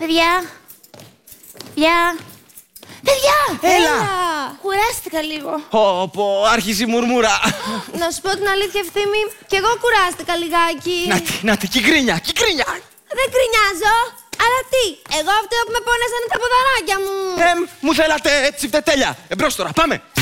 Παιδιά! Παιδιά! Έλα! Κουράστηκα λίγο. Πω, άρχισε η μουρμούρα. Να σου πω την αλήθεια, Ευθύμη, κι εγώ κουράστηκα λιγάκι. Να τη, κυκρίνια. Δεν κρινιάζω. Αλλά τι, εγώ αυτό που με πόνεσαν τα ποδαράκια μου. Μου θέλατε έτσι φτετέλια. Εμπρός τώρα, πάμε.